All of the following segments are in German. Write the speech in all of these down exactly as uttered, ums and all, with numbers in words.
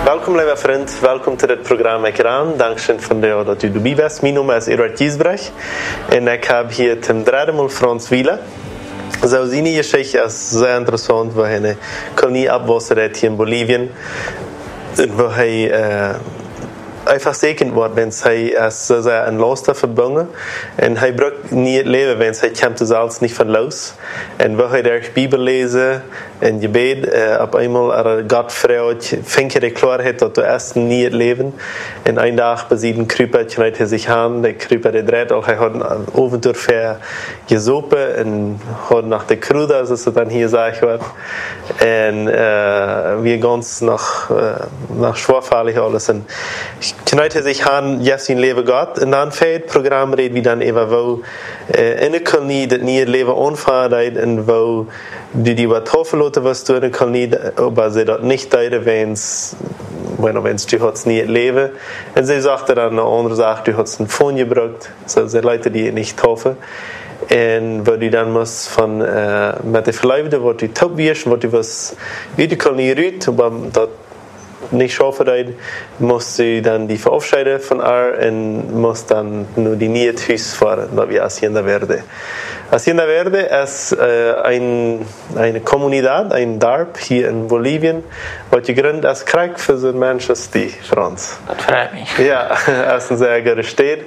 Welkom lieve vriend, welkom tot het programma Ekran. Dankzij van jou dat u erbij bent. Mijn naam is Eduard Giesbrecht en ik heb hier ten derde mal Frans Wieler. Zo zien je geschichte is zeer interessant, waar hij een kolonie abwasser hier in Bolivien. En waar hij uh, einfach sekend wordt, wens hij is sehr een laster verbonden. En hij bruikt niet het leven, wens hij komt dus alles niet van los. En waar hij de Bibel lezen en gebed, uh, op eenmaal er God vreut, vindt hij de klaarheid dat du erst niet het leven. En een dag besiegt een kruiper, knijpt hij zich aan, de kruiper de dreht al, hij had een avontuur ver gezopen en had nach de kruida, zoals het dan hier gezegd wordt. En uh, wir ganz nach, uh, nach schwerfällig alles. En knijpt hij zich aan, je zijn leven God. En dan feit het programma reed wie dan even wou uh, in de kolonie dat niet het leven onvaardigheid en wou die die wat hoffeloten was door de kolonie, aber ze dat niet duiden, wens bueno, wens du hast nie het leven. En ze sagte dan een andere zaak, du hast een phone gebruikt. So, ze Leute die niet hoffen. En waar die dan moest van uh, met de verlijfde wordt die top wierschen, wordt die was wie de kolonie ruit, maar dat niet schaffen deed, moest ze dan die verafscheiden van haar en moest dan nu die niet het huis varen, dat we Hacienda Verde. Hacienda Verde ist äh, ein, eine Kommunität, ein Dorf hier in Bolivien, was gegründet als Krieg für so Menschen die Franz. Das freut mich. Ja, es ist ein sehr guter Stadt.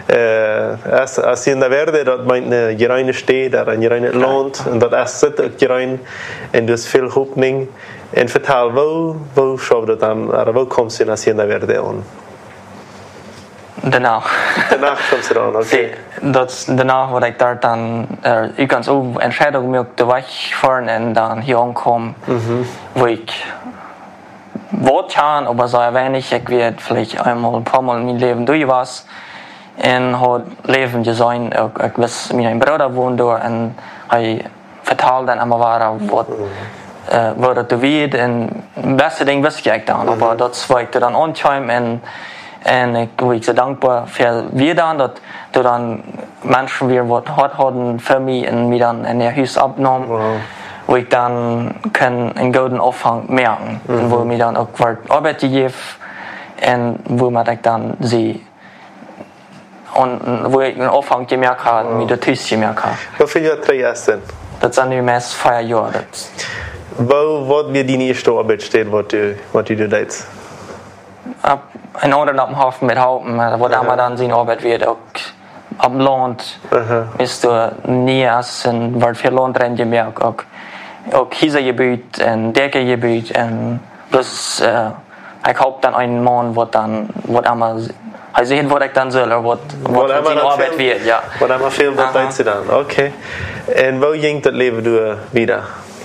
Äh, Hacienda Verde, das meint eine gereine Stadt, ein gereines Land, und das ist auch gerein, und das ist viel Hoffnung. Und vertel, wo, wo schaut das dann, oder wo kommst du in Hacienda Verde an? Daarna. Daarna kommst du da an, okay. Dat, daarna word ik daar dan, uh, ik kan zo entscheiden om ook de weg fahren en dan hier aankomen, mm-hmm. wo ich wat gaan, aber sehr wenig, ich werde vielleicht einmal ein paar Mal in mein Leben durch was und hat Leben gesehen, ich, ich weiß, mein Bruder wohnt da und er vertelt dann immer weiter, was uh, wat er weet en het beste ding wist ik dan, mm-hmm. aber dat war ich dann anscheinend und En ik ben zo dankbaar voor wie dan, dat er dan mensen weer wat hard hadden voor mij en mij dan in het huis opnamen. Wow. Waar ik dan kan een gouden opvang merken. Mm-hmm. En waar mij dan ook wat arbeid gegeven en waar ik dan zie. En waar ik een opvang gemerkt had, wow. mij dat huis gemerkt had. Hoeveel jaar terug is dat? Dat zijn nu meest vier jaar. Dat... Waar wordt weer die eerste arbeid staan, wat u, wat u deed? Op een andere op Hafen met houten, maar wat uh-huh. dan zien arbeid weer ook op land. Uh-huh. Is er niet als en wordt veel land erin gemerkt ook. Ook Hiesergebied en Dekkergebied en plus uh, ik hoop dan een man wat dan wat allemaal hij ziet wat ik dan zal of wat wat van zijn arbeid weer ja. Wat allemaal veel wat tijd ze dan. Oké. Okay. En hoe ging dat leven door wieder?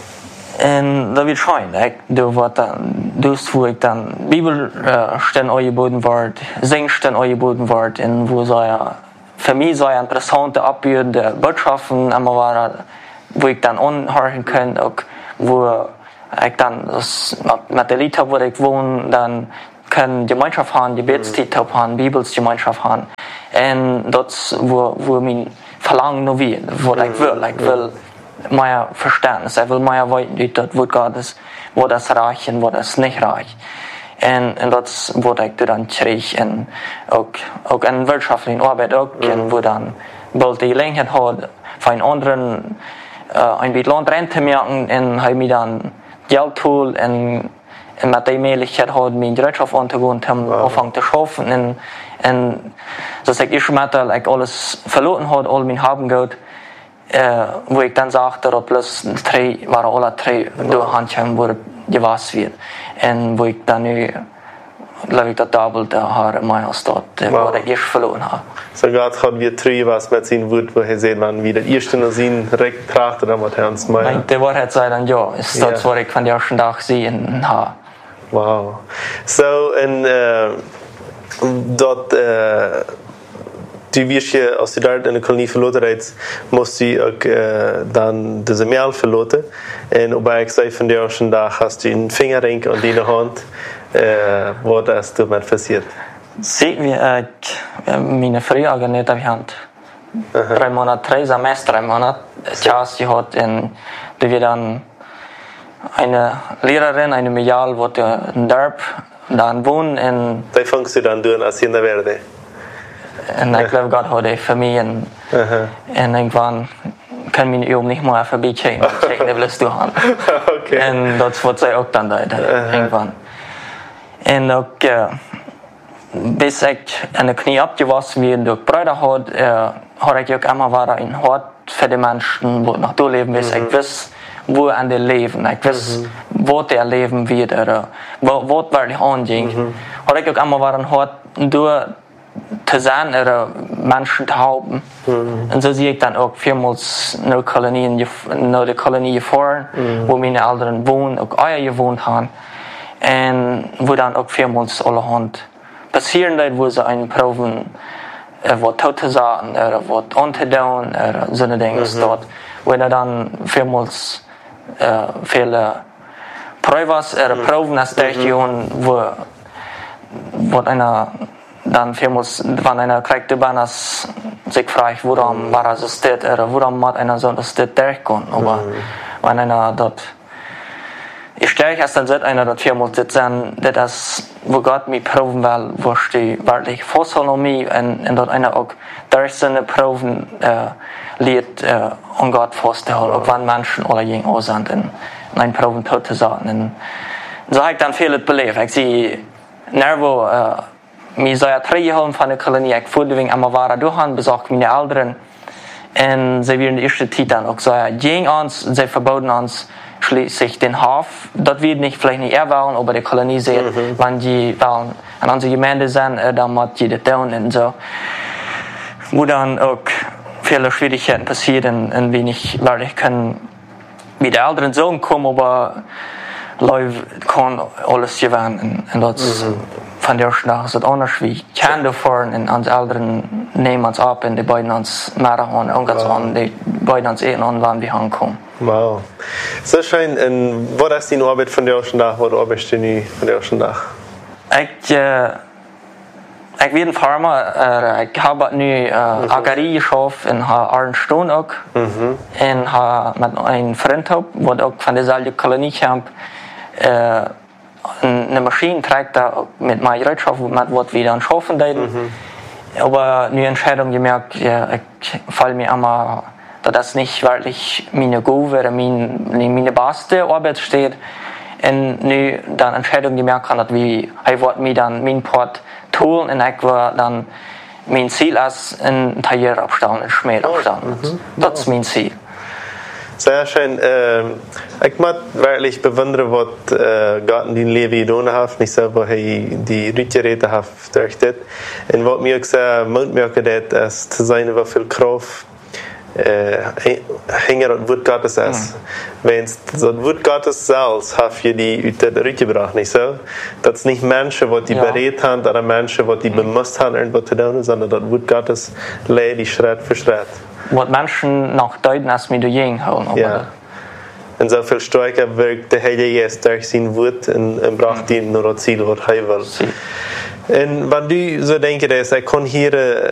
En dat wird schön. Ik doe wat dan, dus wo ik dan Bibelstellen uh, angeboten wordt, Singstellen angeboten wordt, en wo so ja, für mich so interessante abbiedende Botschaften immer waren, wo ich dann anhören kann, auch wo ich dann das, mit der Lied wo ich wohne, dann kann Gemeinschaft haben, Gebetszeit haben, Bibelsgemeinschaft haben, und das wo wo mein Verlangen noch wird, wo ich will, ich will mehr Verständnis, ich will mehr weiten, das wo Gott ist, wo das reich und wo das nicht reich. Und, und das wurde ich dann krieg und auch, auch in wirtschaftlichen Arbeit auch, mm. wo dann bald die Gelegenheit hat, für einen anderen äh, ein bisschen Land reinzumerken und habe mir dann Geld holt und, und mit der Möglichkeit hat, meine Wirtschaft anzugehen, um wow. anfangen zu schaffen und, und dass ich erst mal ich alles verloren habe, all mein Haben geht, äh, wo ich dann sagte, dass plus drei, waren alle drei wow. durch Handschirm, wo gewas wird. Und wo ich dann nu, glaube ich, das Doppelte habe, mehr Stadt, wow. wo ich erst verloren habe. So Gott hat wir drei was mit seinem Wort, wo er sieht, man wie das erste noch sein Recht tragt, oder was er uns meint. Nein, die Wahrheit sei dann ja, ist yeah. das, was ich von der ersten Tag sehen habe. Wow. So, und äh, dort, äh, die wirst je, als je daar in de kolonie verloten rijdt, moest je ook uh, dan de zemel verloten. En op ik zei van de eerste dag, hast je een vingerring aan die hand. Uh, wat is er met passiert? Zie, wie ik mijn vrienden niet heb gehad. Uh-huh. Drie maanden, drie semester, drie maanden. Tjaas gehad en er weer dan een lerarin, een medial, wat een dorp dan woon en... Dat fangst du dan doen als je in de wereld. En ik geloof God had voor mij en... Uh-huh. En irgendwann kan mijn oom niet meer voorbij kijken. Kijken, dat willst du haben. Okay. En dat wordt zij ook dan deed, uh-huh. Irgendwann. En ook... Uh, bis ik aan de knie opgewassen wie en ook Brüder had, uh, had ik ook immer weer een hart voor de mensen die nog doorleven. Dus mm-hmm. Ik wist wo aan de leven. Ik wist mm-hmm. wat er leven wird. Oder wat, wat wirklich aanging. Mm-hmm. Had ik ook immer weer een hart door te zijn oder Menschen te helpen. Mm-hmm. En zo zie ik dan ook vielmals naar de kolonie, naar de kolonie gefahren, mm-hmm. wo mijn ouderen wonen, ook eier gewoond hebben. En wo dan ook vielmals allerhand passieren dat, wo ze een proeven uh, wat toe te zetten, oder wat aan te doen, oder zo'n dingen mm-hmm. staat. Wo er dan vielmals uh, viele proevas, oder mm-hmm. proeven als dergelijke, wo wat einer dann vielmals, wenn einer kriegt die Banners sich fragt, woran mm. war er so steht, oder woran macht einer so das steht durchkommen. Aber mm. wenn einer dort, ich stelle erst dann sieht einer dort vielmals sitzen, das, wo Gott mich proben will, wo ich wirklich vorstellen um mich, und, und dort einer auch durch seine Proben äh, liegt, äh, um Gott vorstellen, mm. auch wenn Menschen alle jeng aus sind, in, in einen Proben tot zu sein. Und so habe ich dann viel belebt. Ich sehe, nervo, äh, mir sei teruggehouden van de kolonie. Ik voelde wing allemaal waar doorgaan, bezocht mijn ouderen. En ze werden de eerste tijd dan ook zo gegen ons, ze verboden ons schließlich den Hof. Dat wir nicht vielleicht nicht er wollen, aber die Kolonie sehen, mm-hmm. wenn die wollen an unsere Gemeinde sind, dann muss die das tun und so. Wo dann auch viele Schwierigkeiten passieren und wir nicht wirklich können mit den älteren Sohn kommen, aber Leute kann alles gewinnen und das mm-hmm. Van de eerste dag is het anders wie kan ervoor en ons ouderen nemen ons op en de beiden ons maken en ook ons aan de beiden ons eten aan wanneer we gaan komen. Wow. Zo schijn, en wat is die arbeid van de eerste dag? Wat arbeid je nu van de eerste dag? Ik, uh, ik ben een farmer. Uh, ik heb nu uh, mm-hmm. agrarie geschaft en heb Arnstoon ook. Mm-hmm. En heb met een vriend op, wat ook van dezelfde koloniekamp uh, eine Maschine trägt da mit meiner Gerätschaft, mit was wir dann schaffen dürfen. Mhm. Aber eine Entscheidung gemerkt, ja, ich fall mir immer, dass das nicht wirklich meine Gove oder mein, meine beste Arbeit steht. Und nu dann Entscheidung gemerkt habe, dass wir, ich wollte mir dann mein Part tun und ich war dann mein Ziel als ein Tailleur abstellen, ein Schmied abstellen. Oh, mhm. Das ist mein Ziel. Sehr schön. Äh, ich mag wirklich bewundern, was äh, Gott in dein Leben getan hat. Nicht so, wo er die Rütgeräte hat durch das. Und was mir auch sehr mutmacht hat, ist zu sein, wie viel Kraft äh, hängt das Wort Gottes ist. Mhm. Wenn es das Wort Gottes selbst hat für die aus der Rütge gebracht, nicht so? Das ist nicht Menschen, die die ja. berät haben, oder Menschen, die die mhm. bemusst haben, irgendwas zu tun, sondern das Wort Gottes lädt die Schritt für Schritt. Wat mensen nog duiden als me door je houden. Ja. En zoveel sterker werkt de Heilige Geest durch zijn woord en, en bracht die naar het ziel wat hij wil. En wat du zo denkt is, ik kon hier